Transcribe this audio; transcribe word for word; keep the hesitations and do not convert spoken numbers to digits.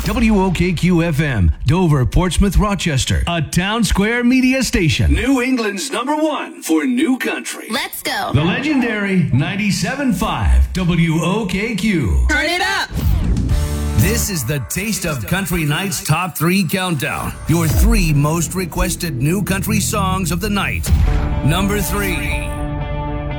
W O K Q F M, Dover, Portsmouth, Rochester, a Town Square media station. New England's number one for new country. Let's go. The legendary ninety-seven point five W O K Q. Turn it up. This is the Taste of Country Night's Top three Countdown. Your three most requested new country songs of the night. Number three.